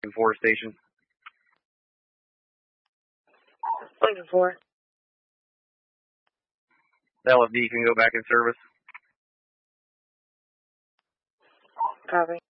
4 station. Waiting for it. The LFD can go back in service. Copy.